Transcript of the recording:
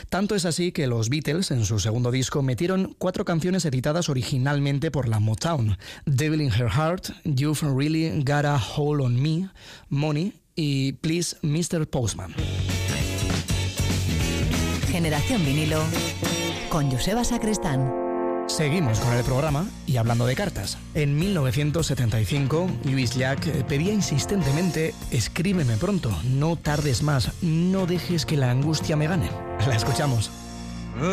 Tanto es así que los Beatles, en su segundo disco, metieron 4 canciones editadas originalmente por la Motown: Devil in Her Heart, You've Really Got a Hold on Me, Money y Please Mr. Postman. Generación Vinilo con Joseba Sacristán. Seguimos con el programa y hablando de cartas. En 1975, Lluís Llach pedía insistentemente: escríbeme pronto, no tardes más, no dejes que la angustia me gane. La escuchamos.